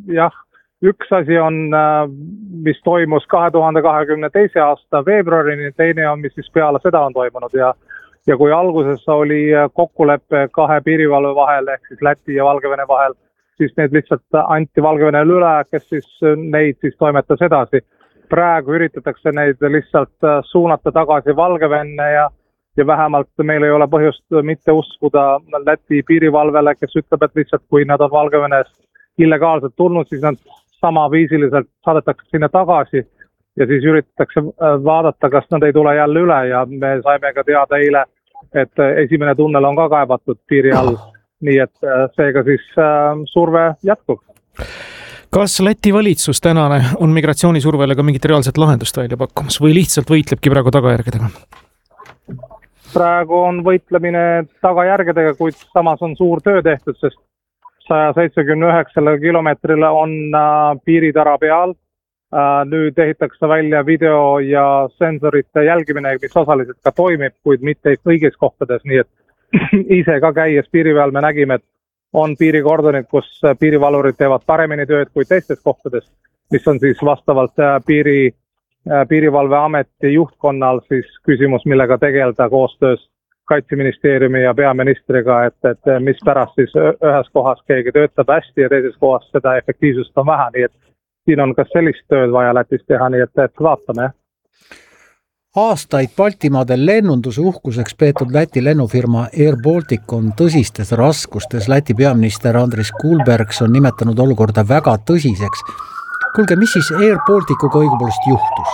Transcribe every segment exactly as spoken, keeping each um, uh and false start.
jah, üks asi on, mis toimus kahe tuhande kahekümne teise aasta veebruarini, teine on, mis siis peale seda on toimunud ja ja kui alguses oli kokkuleppe kahe piirivalve vahel, ehk siis Läti ja Valgevene vahel, siis need lihtsalt anti Valgevenele üle, kes siis neid siis toimetas edasi. Praegu üritatakse neid lihtsalt suunata tagasi Valgevenne ja, ja vähemalt meil ei ole põhjust mitte uskuda Läti piirivalvele, kes ütleb, et lihtsalt kui nad on Valgevenes illegaalselt tulnud, siis nad sama viisiliselt saadetakse sinna tagasi ja siis üritatakse vaadata, kas nad ei tule jälle üle ja me saime ka teada eile, et esimene tunnel on ka kaevatud piiri all, nii et seega siis surve jätkub. Kas Läti valitsus tänane on migratsioonisurvele ka mingit reaalset lahendust välja pakkumas või lihtsalt võitlebki praegu tagajärgedega? Praegu on võitlemine tagajärgedega, kuid samas on suur töö tehtud, sest sada seitsekümmend üheksa kilomeetrile on piiritara peal. Nüüd ehitakse välja video ja sensorite jälgimine, mis osaliselt ka toimib, kuid mitte kõigis kohtades, nii et ise ka käies piiri peal me nägime, et on piirikordonid, kus piirivalurid teevad paremini tööd kui teistes kohtades, mis on siis vastavalt piiri, piirivalveameti juhtkonnal siis küsimus, millega tegeleda koostöös Kaitseministeeriumi ja peaministriga, et, et mis pärast siis ühes kohas keegi töötab hästi ja teises kohas seda efektiivsust on vähe, nii et siin on ka sellist tööd vaja Lätis teha, nii et, et vaatame. Aastaid Baltimaadel lennunduse uhkuseks peetud Läti lennufirma Air Baltic on tõsistes raskustes. Läti peaminister Andris Kulbergs on nimetanud olukorda väga tõsiseks. Kuulge, mis siis Air Balticuga õigupoolest juhtus?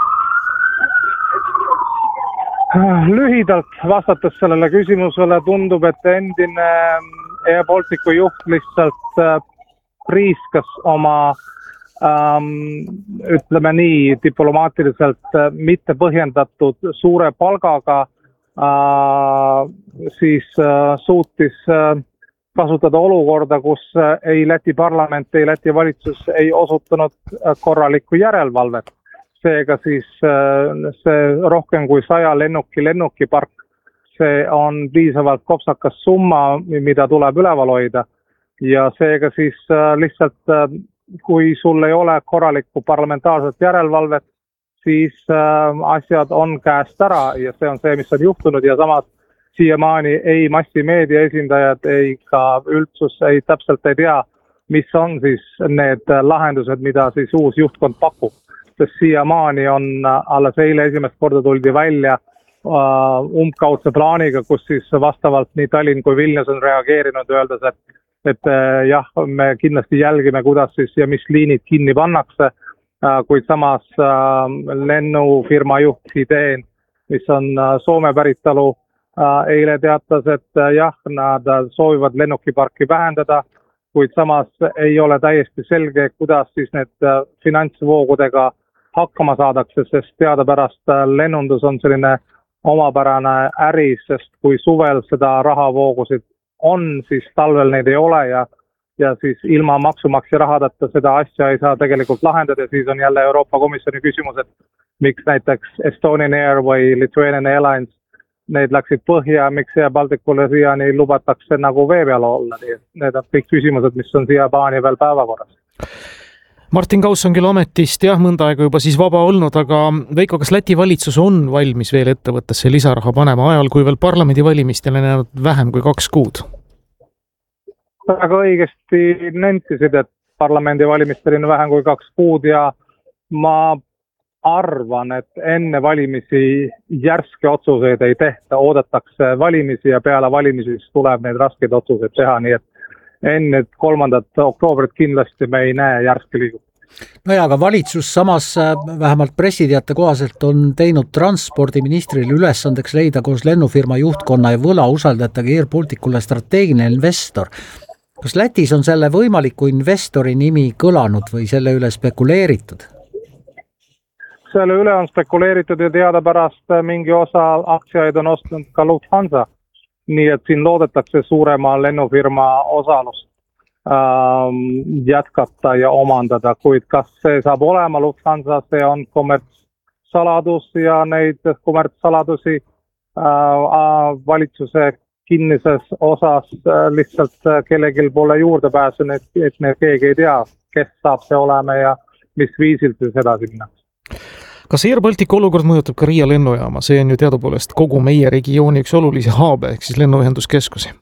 Lühidalt vastates sellele küsimusele tundub, et endine Air Balticu juht lihtsalt priiskas oma ähm, ütleme nii diplomaatiliselt mitte põhjendatud suure palgaga äh, siis äh, suutis äh, kasutada olukorda, kus äh, ei Läti parlament, ei Läti valitsus ei osutanud äh, korralikku järelevalvet. Seega siis see rohkem kui saja lennuki lennukipark, see on piisavalt kopsakas summa, mida tuleb üleval hoida. Ja seega siis lihtsalt, kui sul ei ole korralikku parlamentaarset järelevalvet, siis asjad on käest ära ja see on see, mis on juhtunud ja samas siiamaani ei massimeedia esindajad, ei ka üldsus ei täpselt ei tea, mis on siis need lahendused, mida siis uus juhtkond pakub. Sest siiamaani on alles eile esimest korda tuldi välja uh, umbkaudse plaaniga, kus siis vastavalt nii Tallinn kui Vilnius on reageerinud, öeldes, et, et uh, jah, me kindlasti jälgime, kuidas siis ja mis liinid kinni pannakse, uh, kuid samas uh, lennufirma juht Ideen, mis on uh, Soome päritolu, uh, eile teatas, et uh, jah, nad soovivad lennukiparki vähendada, kuid samas ei ole täiesti selge, kuidas siis need uh, finantsvoogudega hakkama saadakse, sest teadapärast lennundus on selline omapärane äri, sest kui suvel seda rahavoogusid on, siis talvel neid ei ole ja, ja siis ilma maksumaksja rahadeta seda asja ei saa tegelikult lahendada. Siis on jälle Euroopa Komisjoni küsimus, et miks näiteks Estonian Air või Lithuanian Airlines, need läksid põhja, miks Air Balticule siiani lubatakse nagu vee peal olla. Need on kõik küsimused, mis on siia paani veel päevakorras. Martin Kauss on küll ametist jah, mõnda aega juba siis vaba olnud, aga Veiko, kas Läti valitsus on valmis veel ettevõttesse lisaraha panema ajal, kui veel parlamendi valimistele on jäänud vähem kui kaks kuud? Väga õigesti nentisid, et parlamendi valimistele on vähem kui kaks kuud ja ma arvan, et enne valimisi järske otsuseid ei tehta, oodatakse valimisi ja peale valimisi tuleb neid raskeid otsuseid teha, nii et enne kolmandat oktoobrit kindlasti me ei näe järske liigu. No ja, aga valitsus samas vähemalt pressiteate kohaselt on teinud transpordiministrile ülesandeks leida koos lennufirma juhtkonna ja võla usaldajatega Air Balticule strateegiline investor. Kas Lätis on selle võimaliku investori nimi kõlanud või selle üle spekuleeritud? Selle üle on spekuleeritud ja teada pärast mingi osa aktsiaid on ostnud ka Lufthansa. Nii et siin loodetakse suurema lennufirma osalust ähm, jätkata ja omandada, kuid kas see saab olema Lufthansa, see on kommertssaladus ja neid kommertssaladusi äh, valitsuse kinnises osas äh, lihtsalt äh, kellelgi pole juurdepääsu, et, et need keegi ei tea, kes saab see olema ja mis viisil siis edasi minna. Kas Air Balticu olukord mõjutab ka Riia lennujaama? See on ju teadupoolest kogu meie regiooni üks olulisi haabe, ehk siis lennuühenduskeskusi.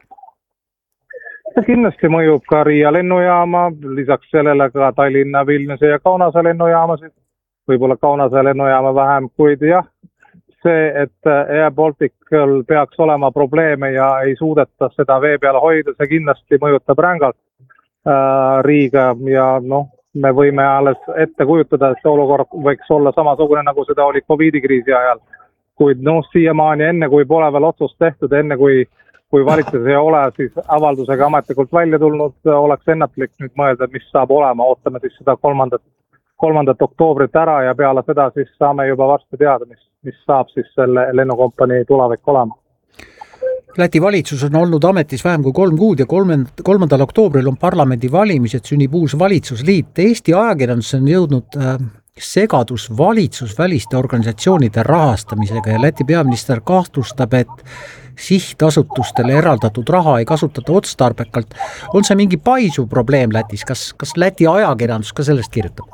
See kindlasti mõjub ka Riia lennujaama, lisaks sellele ka Tallinna, Vilniuse ja Kaunase lennujaamasid. Võib-olla Kaunase lennujaama vähem, kuid jah, see, et Air Balticul peaks olema probleeme ja ei suudeta seda vee peal hoida, see kindlasti mõjutab rängalt äh, Riiga ja noh, me võime alles ette kujutada, et see olukord võiks olla samasugune, nagu seda oli Covidi kriisi ajal. Kuid noh, siiamaani enne, kui pole veel otsust tehtud, enne kui, kui valitsus ei ole, siis avaldusega ametlikult välja tulnud, oleks ennatlik nüüd mõelda, mis saab olema. Ootame siis seda kolmandat, kolmandat oktoobrit ära ja peale seda siis saame juba varsti teada, mis, mis saab siis selle lennukompanii tulevik olema. Läti valitsus on olnud ametis vähem kui kolm kuud ja kolmandal oktoobril on parlamendi valimised, sünnib uus valitsusliit. Eesti ajakirjandus on jõudnud äh, segadus valitsusväliste organisatsioonide rahastamisega ja Läti peaminister kahtlustab, et sihtasutustele eraldatud raha ei kasutata otstarbekalt. On see mingi paisuv probleem Lätis? Kas, kas Läti ajakirjandus ka sellest kirjutab?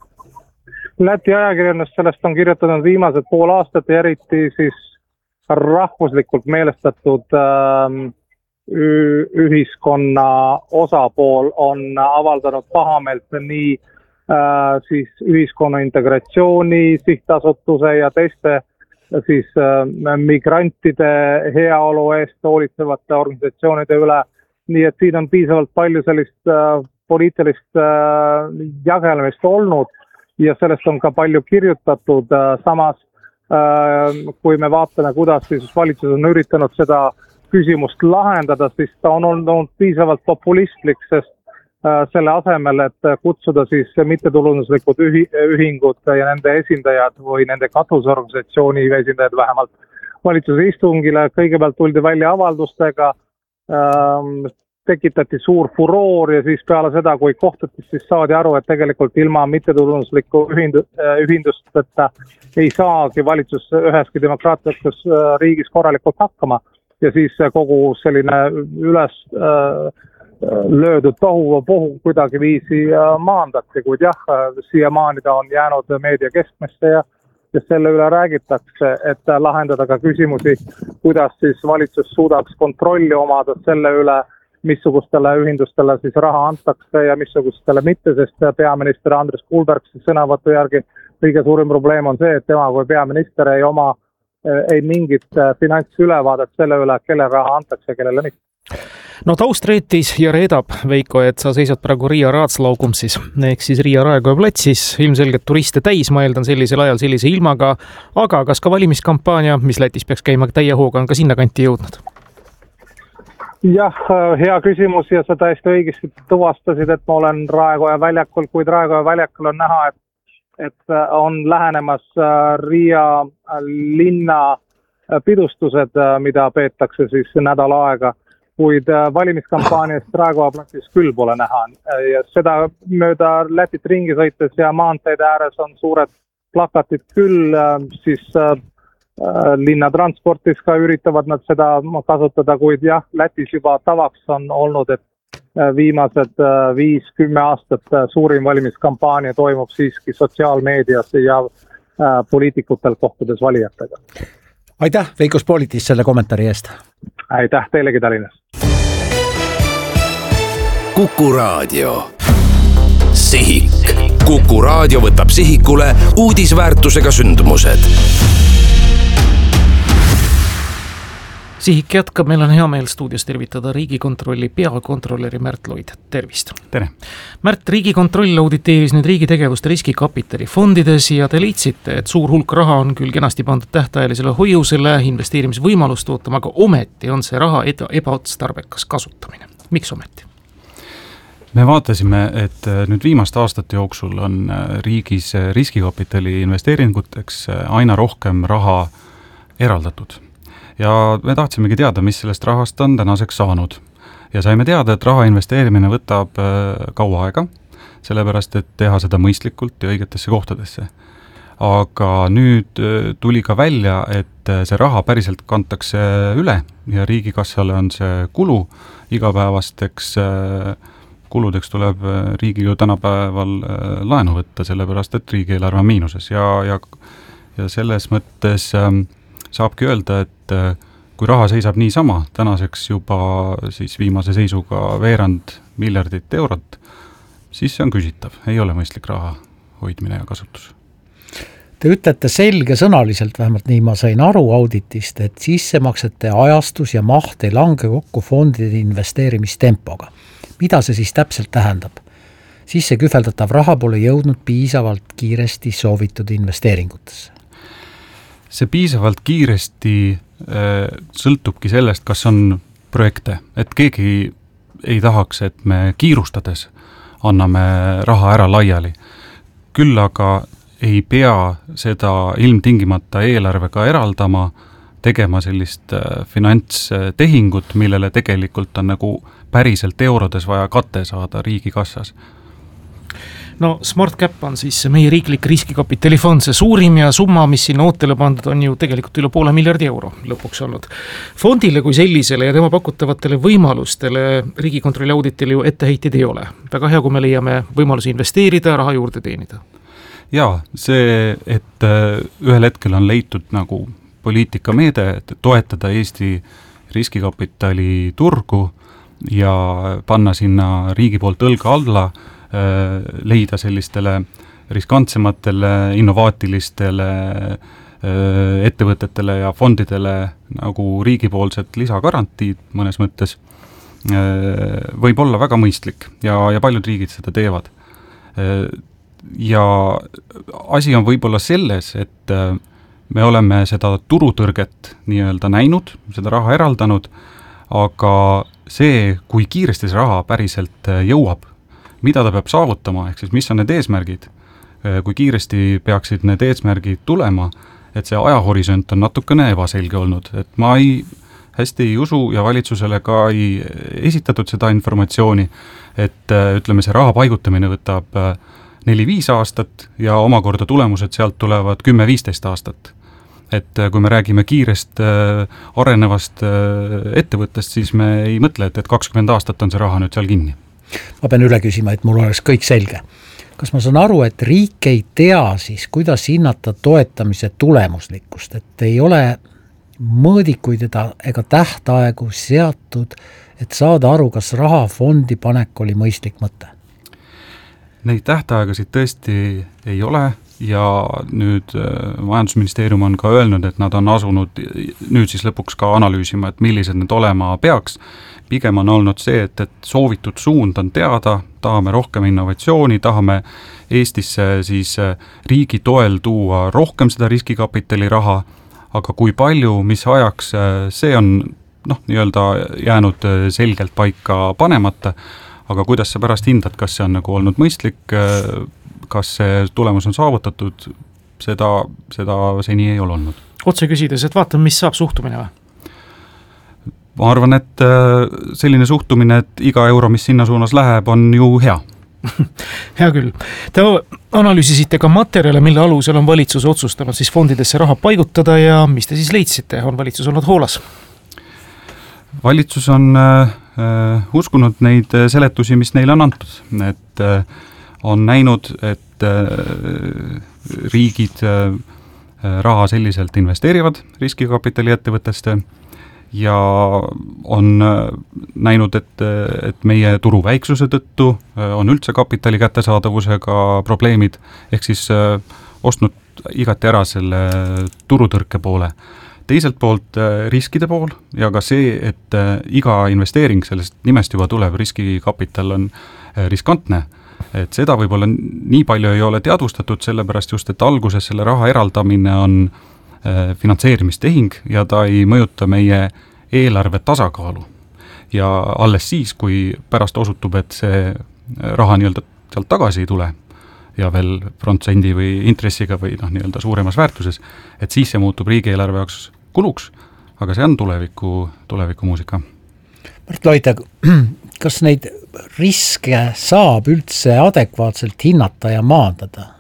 Läti ajakirjandus sellest on kirjutanud viimased pool aastat ja eriti siis rahvuslikult meelestatud äh, ühiskonna osapool on avaldanud pahameelt nii äh, siis ühiskonna integratsiooni sihtasutuse ja teiste siis äh, migrantide heaolu eest hoolitsevate organisatsioonide üle. Nii et siin on piisavalt palju sellist äh, poliitilist äh, jagelemist olnud ja sellest on ka palju kirjutatud äh, samas. Kui me vaatame, kuidas siis valitsus on üritanud seda küsimust lahendada, siis ta on olnud piisavalt populistlik, sest selle asemel, et kutsuda siis mittetulunduslikud ühingud ja nende esindajad või nende katusorganisatsiooni esindajad vähemalt valitsuse istungile, kõigepealt tuldi välja avaldustega, tekitati suur furoor ja siis peale seda, kui kohtati, siis saadi aru, et tegelikult ilma mittetulundusliku ühindusteta ei saagi valitsus üheski demokraatlikus riigis korralikult hakkama ja siis kogu selline üles löödud tohu pohu kuidagi viisi maandati, kuid jah, siiamaani ta on jäänud meedia keskmesse ja, ja selle üle räägitakse, et lahendada ka küsimusi, kuidas siis valitsus suudaks kontrolli omada selle üle, missugustele ühindustele siis raha antakse ja missugustele mitte, sest peaminister Andres Kulbergsi sõnavõtu järgi kõige suurim probleem on see, et tema kui peaminister ei oma ei mingit finantsülevaadet selle üle, kelle raha antakse ja kellele mitte. No taust reetis ja reedab, Veiko, et sa seisad praegu Riia Raatslaugumsis, ehk siis Riia Raekoja platsis, ilmselgelt turiste täis, ma eeldan sellisel ajal sellise ilmaga, aga kas ka valimiskampaania, mis Lätis peaks käima täie hooga, on ka sinna kanti jõudnud? Jah, hea küsimus ja sa täiesti õigesti tuvastasid, et ma olen Raekoja väljakul, kuid Raekoja väljakul on näha, et, et on lähenemas Riia linna pidustused, mida peetakse siis nädal aega, kuid valimiskampaaniast Raekoja platsis küll pole näha. Ja seda mööda Lätit ringi sõites ja maanteede ääres on suured plakatid küll, siis linnatransportis ka üritavad nad seda kasutada, kuid jah, Lätis juba tavaks on olnud, et viimased viis kümme aastat suurim valimiskampaania toimub siiski sotsiaalmeedias ja poliitikutel kohtudes valijatega. Aitäh, Veiko Spolitis selle kommentaari eest. Aitäh teilegi Tallinnas. Kuku Raadio. Sihik. Kuku Raadio võtab sihikule uudisväärtusega sündmused. Sihik jätkab, meil on hea meel stuudios tervitada Riigikontrolli peakontrolleri Märt Loid. Tervist! Tere! Märt, Riigikontroll auditeeris nüüd riigi tegevust riskikapitali fondides ja te leidsite, et suur hulk raha on küll kenasti pandud tähtajalisele hoiusele, investeerimisvõimalust ootama, aga ometi on see raha ebaotstarbekas kasutamine. Miks ometi? Me vaatasime, et nüüd viimaste aastate jooksul on riigis riskikapitali investeeringuteks aina rohkem raha eraldatud. Ja me tahtsimegi teada, mis sellest rahast on tänaseks saanud. Ja saime teada, et raha investeerimine võtab kaua aega, sellepärast et teha seda mõistlikult ja õigetesse kohtadesse. Aga nüüd tuli ka välja, et see raha päriselt kantakse üle ja riigikassale on see kulu igapäevasteks kuludeks tuleb riigil ju tänapäeval laenu võtta, sellepärast et riigieelarve on miinuses ja, ja, ja selles mõttes ähm, saabki öelda, et äh, kui raha seisab niisama, tänaseks juba siis viimase seisuga veerand miljardit eurot, siis see on küsitav, ei ole mõistlik raha hoidmine ja kasutus. Te ütlete selgesõnaliselt, vähemalt nii ma sain aru auditist, et sissemaksete ajastus ja maht ei lange kokku fondide investeerimistempoga. Mida see siis täpselt tähendab? Sisse kühveldatav raha pole jõudnud piisavalt kiiresti soovitud investeeringutesse. See piisavalt kiiresti äh, sõltubki sellest, kas on projekte, et keegi ei tahaks, et me kiirustades anname raha ära laiali. Küll aga ei pea seda ilmtingimata eelarvega eraldama, tegema sellist finantstehingut, millele tegelikult on nagu päriselt eurodes vaja kate saada riigikassas. No SmartCap on siis meie riiklik riskikapitalifond, see suurim ja summa, mis sinna ootele pandud on ju tegelikult üle poole miljardi euro lõpuks olnud. Fondile kui sellisele ja tema pakutavatele võimalustele Riigikontrolli auditile ju etteheiteid ei ole. Väga hea, kui me leiame võimalusi investeerida, raha juurde teenida. Jaa, see, et ühel hetkel on leitud nagu poliitikameede, et toetada Eesti riskikapitali turgu ja panna sinna riigi poolt õlga alla, leida sellistele riskantsematele, innovaatilistele ettevõtetele ja fondidele nagu riigipoolset lisagarantiid mõnes mõttes, võib olla väga mõistlik ja, ja paljud riigid seda teevad. Ja asi on võib-olla selles, et me oleme seda turutõrget nii-öelda näinud, seda raha eraldanud, aga see, kui kiiresti see raha päriselt jõuab, mida ta peab saavutama, ehk siis mis on need eesmärgid, kui kiiresti peaksid need eesmärgid tulema, et see ajahorisont on natukene ebaselge olnud, et ma ei, hästi ei usu ja valitsusele ka ei esitatud seda informatsiooni, et ütleme, see raha paigutamine võtab neli-viis aastat ja omakorda tulemused sealt tulevad kümme-viisteist aastat. Et kui me räägime kiirest arenevast ettevõttest, siis me ei mõtle, et, et kakskümmend aastat on see raha nüüd seal kinni. Ma pean üle küsima, et mul oleks kõik selge. Kas ma saan aru, et riik ei tea siis, kuidas hinnata toetamise tulemuslikkust, et ei ole mõõdikuid ega tähtaegu seatud, et saada aru, kas raha fondi panek oli mõistlik mõte? Neid tähtaegasid tõesti ei ole ja nüüd Majandusministeerium on ka öelnud, et nad on asunud nüüd siis lõpuks ka analüüsima, et millised need olema peaks. Pigem on olnud see, et, et soovitud suund on teada, tahame rohkem innovatsiooni, tahame Eestisse siis riigi toel tuua rohkem seda riskikapitali raha, aga kui palju, mis ajaks, see on noh, nii-öelda jäänud selgelt paika panemata, aga kuidas sa pärast hindad, kas see on nagu olnud mõistlik, kas see tulemus on saavutatud, seda, seda seni ei ole olnud. Otse küsides, et vaatame, mis saab suhtumine või? Ma arvan, et selline suhtumine, et iga euro, mis sinna suunas läheb, on ju hea. Hea küll. Te analüüsisite ka materjale, mille alusel on valitsus otsustanud siis fondidesse raha paigutada ja mis te siis leidsite? On valitsus olnud hoolas? Valitsus on äh, uskunud neid seletusi, mis neile on antud. Et äh, on näinud, et äh, riigid äh, raha selliselt investeerivad riskikapitali ettevõtteste ja on näinud, et, et meie turu väiksuse tõttu on üldse kapitali kättesaadavusega probleemid, ehk siis ostnud igati ära selle turutõrke poole. Teiselt poolt riskide pool ja ka see, et iga investeering sellest nimest juba tuleb, riskikapital on riskantne, et seda võib-olla nii palju ei ole teadvustatud, sellepärast just, et alguses selle raha eraldamine on finantseerimistehing ja ta ei mõjuta meie eelarve tasakaalu. Ja alles siis, kui pärast osutub, et see raha nii-öelda sealt tagasi ei tule ja veel protsendi või intressiga või noh, nii-öelda suuremas väärtuses, et siis see muutub riigieelarve jaoks kuluks, aga see on tuleviku, tuleviku muusika. Mart Loite, kas neid riske saab üldse adekvaatselt hinnata ja maandada?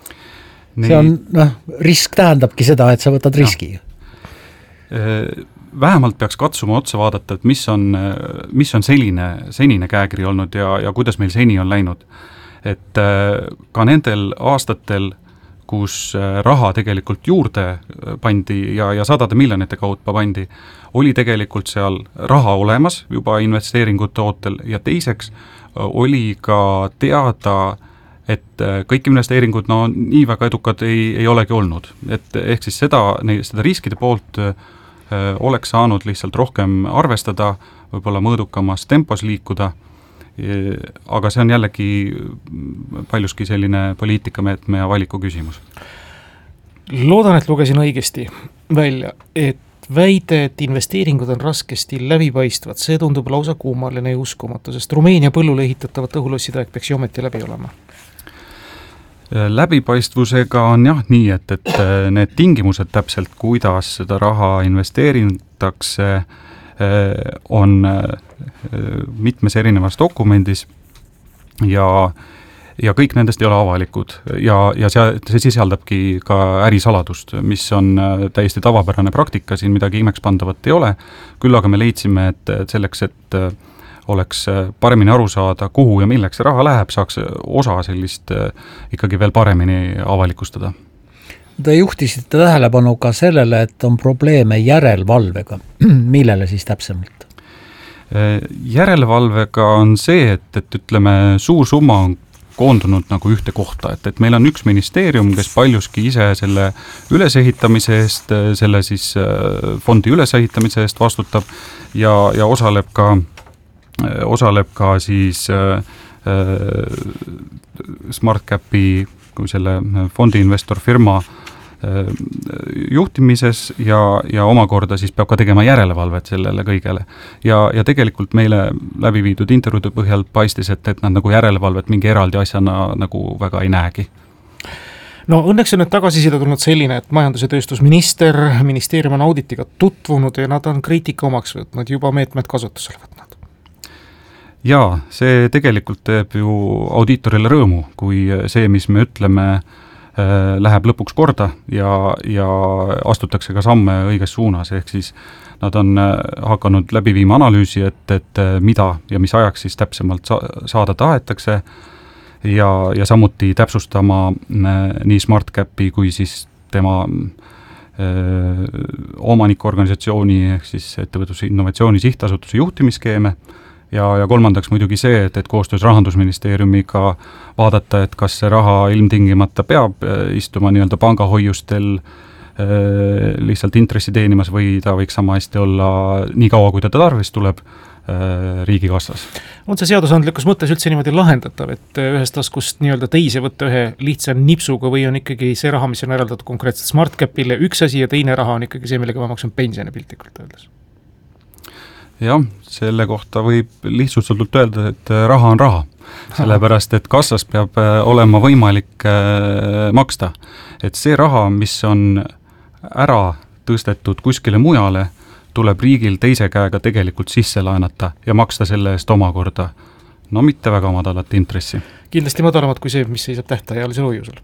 See on, noh, risk tähendabki seda, et sa võtad riski. vähemalt peaks katsuma otsa vaadata, et mis on, mis on selline, senine käekiri olnud ja, ja kuidas meil seni on läinud. Et ka nendel aastatel, kus raha tegelikult juurde pandi ja, ja sadade miljonite kaupa pandi, oli tegelikult seal raha olemas juba investeeringute ootel ja teiseks oli ka teada, et kõik investeeringud no, nii väga edukad ei, ei olegi olnud. Et ehk siis seda, seda riskide poolt öö, oleks saanud lihtsalt rohkem arvestada, võib-olla mõõdukamas tempos liikuda, aga see on jällegi paljuski selline poliitikameetme ja valiku küsimus. Loodan, et lugesin õigesti välja, et väide, et investeeringud on raskesti läbipaistvad, see tundub lausa kummaline ja uskumatu, sest Rumeenia põllule ehitatavat õhulosside aeg peaks ju ometi läbi olema. Läbipaistvusega on jah nii, et, et need tingimused täpselt, kuidas seda raha investeeritakse, on mitmes erinevas dokumendis ja ja kõik nendest ei ole avalikud ja, ja see, see sisaldabki ka ärisaladust, mis on täiesti tavapärane praktika, siin midagi imekspandavat ei ole, küll aga me leidsime, et selleks, et oleks paremini aru saada, kuhu ja milleks see raha läheb, saaks osa sellist ikkagi veel paremini avalikustada. Te juhtisite tähelepanu ka sellele, et on probleeme järelevalvega. Millele siis täpsemalt? Järelevalvega on see, et, et ütleme, suur summa on koondunud nagu ühte kohta, et, et meil on üks ministeerium, kes paljuski ise selle ülesehitamise eest, selle siis fondi ülesehitamise eest vastutab ja, ja osaleb ka, osaleb ka siis äh, SmartCapi kui selle fondi investor firma juhtimises ja, ja omakorda siis peab ka tegema järelevalvet sellele kõigele. Ja, ja tegelikult meile läbi viidud intervjuude põhjal paistis, et, et nad nagu järelevalvet mingi eraldi asjana nagu väga ei näegi. No õnneks on nüüd tagasiside tulnud selline, et majandus- ja tööstusminister, ministeerium on auditiga tutvunud ja nad on kriitika omaks võtnud, juba meetmed kasutusele võtnud. Jaa, see tegelikult teeb ju audiitorile rõõmu, kui see, mis me ütleme, läheb lõpuks korda ja, ja astutakse ka samme õiges suunas, ehk siis nad on hakanud läbi viima analüüsi, et, et mida ja mis ajaks siis täpsemalt saada tahetakse ja, ja samuti täpsustama nii SmartCapi kui siis tema öö, omanikuorganisatsiooni ehk siis ettevõtluse innovatsiooni sihtasutuse juhtimisskeeme ja, ja kolmandaks muidugi see, et, et koostöös Rahandusministeeriumiga vaadata, et kas see raha ilmtingimata peab istuma nii-öelda pangahoiustel äh, lihtsalt intressi teenimas või ta võiks sama hästi olla nii kaua, kui ta tarvis tuleb äh, riigikassas. On see seadusandlikus mõttes üldse niimoodi lahendatav, et ühest taskust nii-öelda teise võtta ühe lihtsa nipsuga või on ikkagi see raha, mis on eraldatud konkreetselt SmartCapile üks asi ja teine raha on ikkagi see, millega ma maksan pensioni piltlikult öeldes? Jah, selle kohta võib lihtsustatult öelda, et raha on raha, sellepärast et kassas peab olema võimalik maksta. Et see raha, mis on ära tõstetud kuskile mujale, tuleb riigil teise käega tegelikult sisse laenata ja maksta selle eest omakorda. No mitte väga madalat intressi. Kindlasti madalamat kui see, mis seisab tähtajalisel hoiusel.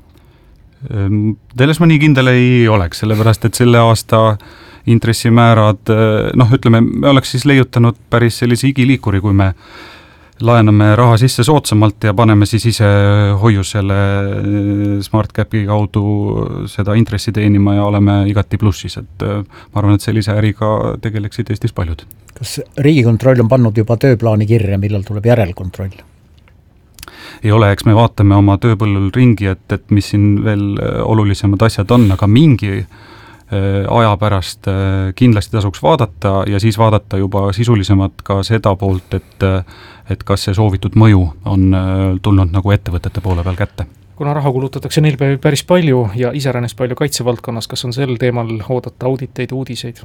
Selles ma nii kindel ei oleks, sellepärast et selle aasta intressimäärad, noh ütleme, me oleks siis leiutanud päris sellise igiliikuri, kui me laename raha sisse soodsamalt ja paneme siis ise hoiusele SmartCapi kaudu seda intressi teenima ja oleme igati plussis, et ma arvan, et sellise äriga tegeleksid Eestis paljud. Kas Riigikontroll on pannud juba tööplaani kirja, millal tuleb järelkontroll? Ei ole, eks me vaatame oma tööpõllul ringi, et, et mis siin veel olulisemad asjad on, aga mingi aja pärast kindlasti tasuks vaadata ja siis vaadata juba sisulisemalt ka seda poolt, et, et kas see soovitud mõju on tulnud nagu ettevõtete poole peal kätte. Kuna raha kulutatakse neil päris palju ja iseäranis palju kaitsevaldkonnas, kas on sel teemal oodata auditeid, uudiseid?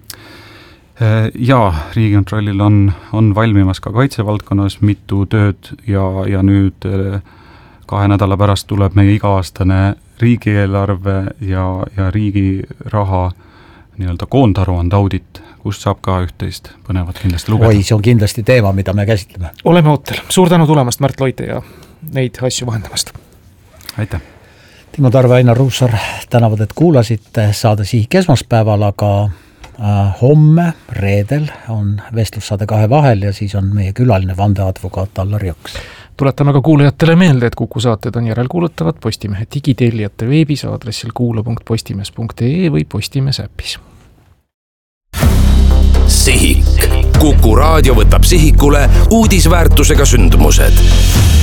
Jaa, Riigikontrollil on, on valmimas ka kaitsevaldkonnas mitu tööd ja, ja nüüd kahe nädala pärast tuleb meie iga-aastane riigieelarve ja, ja riigi raha nii-öelda koondaruande audit, kust saab ka üht-teist põnevat kindlasti lugeda. Oi, see on kindlasti teema, mida me käsitleme. Oleme ootel. Suur tänu tulemast, Märt Loite ja neid asju vahendamast. Aitäh. Timo Tarve, Ainar Ruussaar tänavad, et kuulasite saade Sihik esmaspäeval, aga homme, reedel on vestlussaade Kahe vahel ja siis on meie külaline vandeadvokaat Allar Jõks. Tuletame aga kuulajatele meelde, et Kuku saated on järelkuulatavad Postimehe digitellijate veebis aadressil kuula punkt postimees punkt ee või Postimees äpis. Sihik. Kuku raadio võtab sihikule uudisväärtusega sündmused.